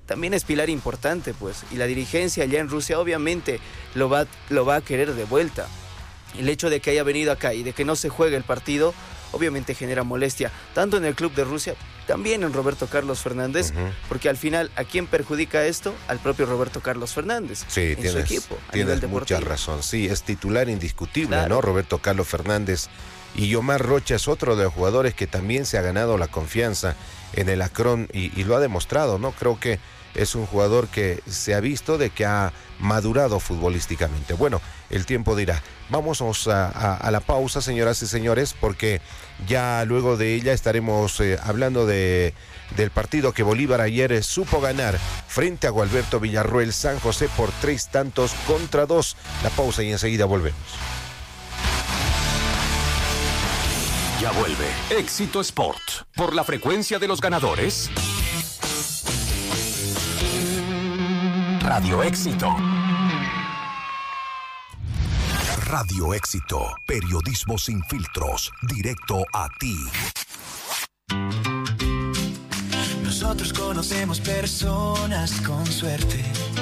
también es pilar importante, pues, y la dirigencia allá en Rusia obviamente lo va a querer de vuelta. El hecho de que haya venido acá y de que no se juegue el partido, obviamente genera molestia, tanto en el club de Rusia, también en Roberto Carlos Fernández, porque al final, ¿a quién perjudica esto? Al propio Roberto Carlos Fernández, sí, en su equipo, a tienes nivel deportivo. mucha razón, sí, es titular indiscutible, Claro. ¿no? Roberto Carlos Fernández. Y Yomar Rocha es otro de los jugadores que también se ha ganado la confianza en el Akron y lo ha demostrado, ¿no? Creo que es un jugador que se ha visto de que ha madurado futbolísticamente. Bueno, el tiempo dirá. Vamos a la pausa, señoras y señores, porque ya luego de ella estaremos hablando del partido que Bolívar ayer supo ganar frente a Gualberto Villarroel San José por 3-2 La pausa y enseguida volvemos. Ya vuelve Éxito Sport por la frecuencia de los ganadores. Radio Éxito. Radio Éxito, periodismo sin filtros, directo a ti. Nosotros conocemos personas con suerte